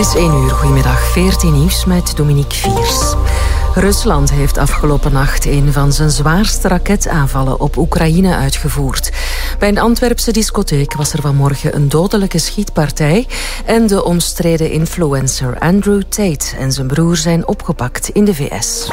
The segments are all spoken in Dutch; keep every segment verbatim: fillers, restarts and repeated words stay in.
is één uur. Goedemiddag, veertien nieuws met Dominique Viers. Rusland heeft afgelopen nacht een van zijn zwaarste raketaanvallen op Oekraïne uitgevoerd. Bij een Antwerpse discotheek was er vanmorgen een dodelijke schietpartij en de omstreden influencer Andrew Tate en zijn broer zijn opgepakt in de V S.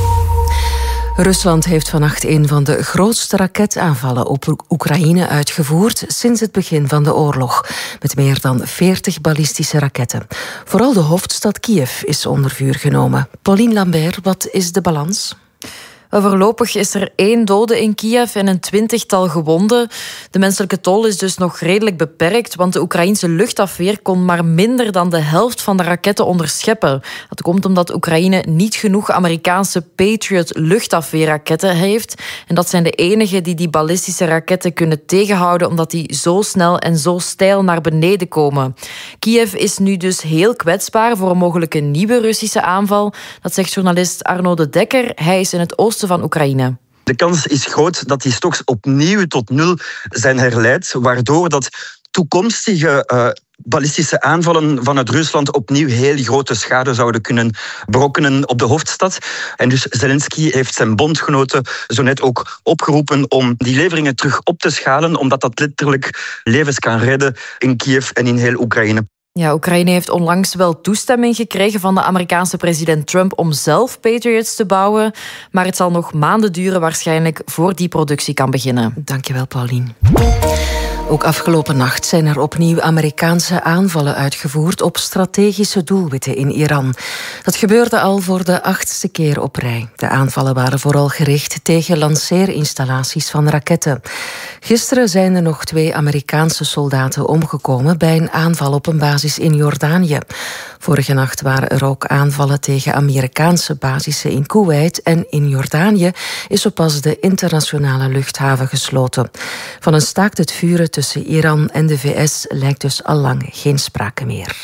Rusland heeft vannacht een van de grootste raketaanvallen op Oekraïne uitgevoerd sinds het begin van de oorlog, met meer dan veertig ballistische raketten. Vooral de hoofdstad Kiev is onder vuur genomen. Pauline Lambert, wat is de balans? Voorlopig is er één dode in Kiev en een twintigtal gewonden. De menselijke tol is dus nog redelijk beperkt, want de Oekraïense luchtafweer kon maar minder dan de helft van de raketten onderscheppen. Dat komt omdat Oekraïne niet genoeg Amerikaanse Patriot luchtafweerraketten heeft. En dat zijn de enige die die ballistische raketten kunnen tegenhouden, omdat die zo snel en zo steil naar beneden komen. Kiev is nu dus heel kwetsbaar voor een mogelijke nieuwe Russische aanval. Dat zegt journalist Arno de Dekker. Hij is in het oosten van Oekraïne. De kans is groot dat die stocks opnieuw tot nul zijn herleid, waardoor dat toekomstige uh, ballistische aanvallen vanuit Rusland opnieuw heel grote schade zouden kunnen berokkenen op de hoofdstad. En dus Zelensky heeft zijn bondgenoten zo net ook opgeroepen om die leveringen terug op te schalen, omdat dat letterlijk levens kan redden in Kiev en in heel Oekraïne. Ja, Oekraïne heeft onlangs wel toestemming gekregen van de Amerikaanse president Trump om zelf Patriots te bouwen. Maar het zal nog maanden duren waarschijnlijk voor die productie kan beginnen. Dankjewel, Pauline. Ook afgelopen nacht zijn er opnieuw Amerikaanse aanvallen uitgevoerd op strategische doelwitten in Iran. Dat gebeurde al voor de achtste keer op rij. De aanvallen waren vooral gericht tegen lanceerinstallaties van raketten. Gisteren zijn er nog twee Amerikaanse soldaten omgekomen bij een aanval op een basis in Jordanië. Vorige nacht waren er ook aanvallen tegen Amerikaanse basissen in Kuwait en in Jordanië is zo pas de internationale luchthaven gesloten. Van een staakt het vuren tussen Iran en de V S lijkt dus al lang geen sprake meer.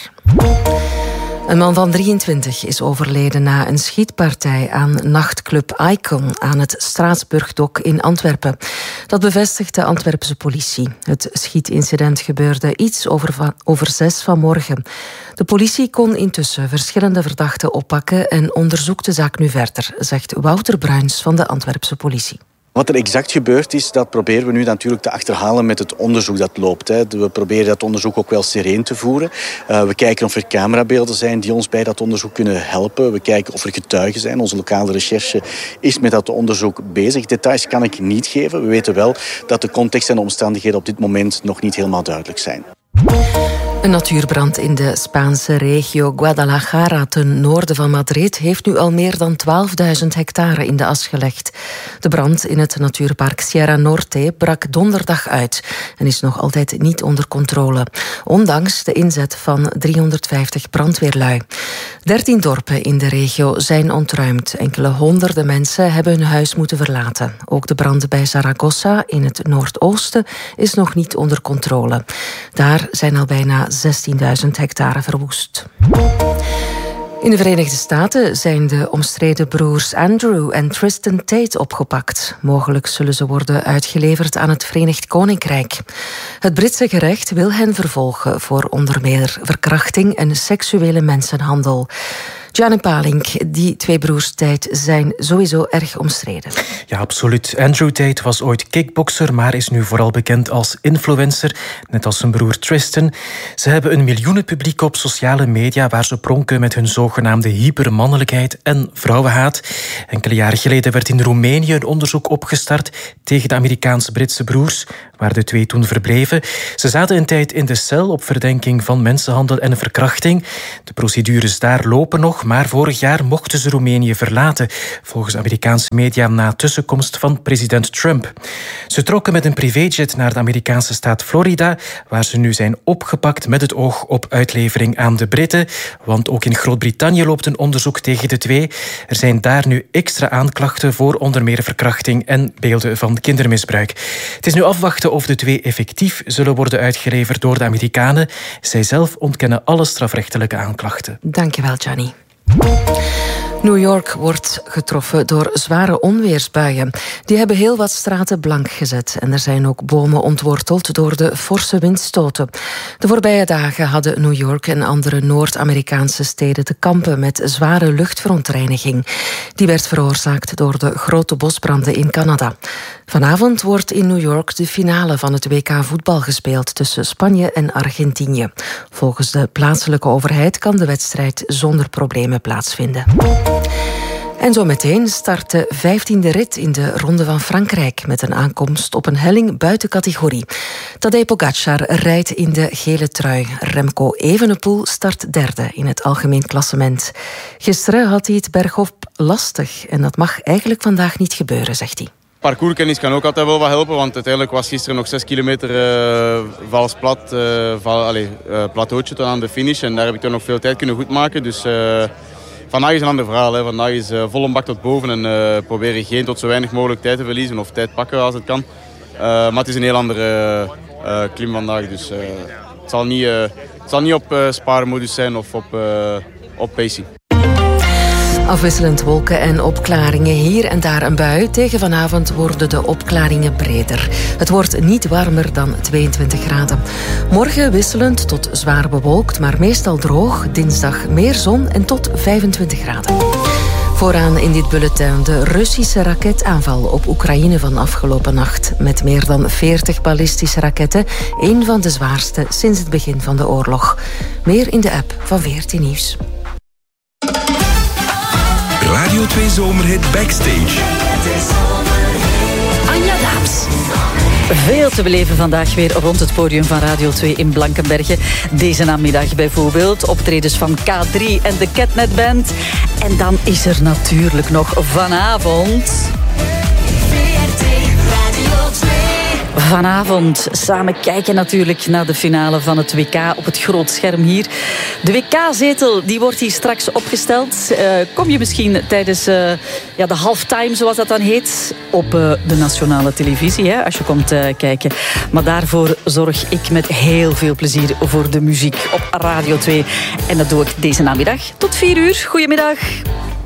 Een man van drieëntwintig is overleden na een schietpartij aan nachtclub Icon aan het Straatsburgdok in Antwerpen. Dat bevestigt de Antwerpse politie. Het schietincident gebeurde iets over, van, over zes vanmorgen. De politie kon intussen verschillende verdachten oppakken en onderzoekt de zaak nu verder, zegt Wouter Bruins van de Antwerpse politie. Wat er exact gebeurd is, dat proberen we nu natuurlijk te achterhalen met het onderzoek dat loopt. We proberen dat onderzoek ook wel sereen te voeren. We kijken of er camerabeelden zijn die ons bij dat onderzoek kunnen helpen. We kijken of er getuigen zijn. Onze lokale recherche is met dat onderzoek bezig. Details kan ik niet geven. We weten wel dat de context en de omstandigheden op dit moment nog niet helemaal duidelijk zijn. Een natuurbrand in de Spaanse regio Guadalajara ten noorden van Madrid heeft nu al meer dan twaalfduizend hectare in de as gelegd. De brand in het natuurpark Sierra Norte brak donderdag uit en is nog altijd niet onder controle, ondanks de inzet van driehonderdvijftig brandweerlui. Dertien dorpen in de regio zijn ontruimd. Enkele honderden mensen hebben hun huis moeten verlaten. Ook de brand bij Zaragoza in het noordoosten is nog niet onder controle. Daar zijn al bijna zestienduizend hectare verwoest. In de Verenigde Staten zijn de omstreden broers Andrew en Tristan Tate opgepakt. Mogelijk zullen ze worden uitgeleverd aan het Verenigd Koninkrijk. Het Britse gerecht wil hen vervolgen voor onder meer verkrachting en seksuele mensenhandel. Gianni Palink, die twee broers Tate zijn sowieso erg omstreden. Ja, absoluut. Andrew Tate was ooit kickbokser, maar is nu vooral bekend als influencer, net als zijn broer Tristan. Ze hebben een miljoenenpubliek op sociale media waar ze pronken met hun zogenaamde hypermannelijkheid en vrouwenhaat. Enkele jaren geleden werd in Roemenië een onderzoek opgestart tegen de Amerikaans-Britse broers, waar de twee toen verbleven. Ze zaten een tijd in de cel op verdenking van mensenhandel en verkrachting. De procedures daar lopen nog, maar vorig jaar mochten ze Roemenië verlaten, volgens Amerikaanse media na tussenkomst van president Trump. Ze trokken met een privéjet naar de Amerikaanse staat Florida, waar ze nu zijn opgepakt met het oog op uitlevering aan de Britten. Want ook in Groot-Brittannië loopt een onderzoek tegen de twee. Er zijn daar nu extra aanklachten voor onder meer verkrachting en beelden van kindermisbruik. Het is nu afwachten of de twee effectief zullen worden uitgeleverd door de Amerikanen. Zij zelf ontkennen alle strafrechtelijke aanklachten. Dankjewel, Gianni. New York wordt getroffen door zware onweersbuien. Die hebben heel wat straten blank gezet. En er zijn ook bomen ontworteld door de forse windstoten. De voorbije dagen hadden New York en andere Noord-Amerikaanse steden te kampen met zware luchtverontreiniging. Die werd veroorzaakt door de grote bosbranden in Canada. Vanavond wordt in New York de finale van het W K voetbal gespeeld tussen Spanje en Argentinië. Volgens de plaatselijke overheid kan de wedstrijd zonder problemen plaatsvinden. En zometeen start de vijftiende rit in de Ronde van Frankrijk met een aankomst op een helling buiten categorie. Tadej Pogacar rijdt in de gele trui. Remco Evenepoel start derde in het algemeen klassement. Gisteren had hij het bergop lastig en dat mag eigenlijk vandaag niet gebeuren, zegt hij. Parcourskennis kan ook altijd wel wat helpen, want uiteindelijk was gisteren nog zes kilometer uh, vals plat, uh, val, allez, uh, plateautje tot aan de finish. En daar heb ik toch nog veel tijd kunnen goedmaken. Dus uh, vandaag is een ander verhaal. Hè. Vandaag is uh, vol een bak tot boven en uh, proberen geen tot zo weinig mogelijk tijd te verliezen of tijd pakken als het kan. Uh, maar het is een heel andere uh, uh, klim vandaag, dus uh, het zal niet, uh, het zal niet op uh, spaarmodus zijn of op, uh, op pacing. Afwisselend wolken en opklaringen, hier en daar een bui. Tegen vanavond worden de opklaringen breder. Het wordt niet warmer dan tweeëntwintig graden. Morgen wisselend tot zwaar bewolkt, maar meestal droog. Dinsdag meer zon en tot vijfentwintig graden. Vooraan in dit bulletin de Russische raketaanval op Oekraïne van afgelopen nacht. Met meer dan veertig ballistische raketten. Een van de zwaarste sinds het begin van de oorlog. Meer in de app van veertien Nieuws. Radio twee Zomerhit Backstage. Anja Daams. Veel te beleven vandaag weer rond het podium van Radio twee in Blankenberge. Deze namiddag bijvoorbeeld optredens van K drie en de Catnet Band. En dan is er natuurlijk nog vanavond... Vanavond samen kijken natuurlijk naar de finale van het W K op het groot scherm hier. De W K-zetel die wordt hier straks opgesteld. Uh, kom je misschien tijdens uh, ja, de halftime, zoals dat dan heet, op uh, de nationale televisie, hè, als je komt uh, kijken. Maar daarvoor zorg ik met heel veel plezier voor de muziek op Radio twee. En dat doe ik deze namiddag tot vier uur. Goedemiddag.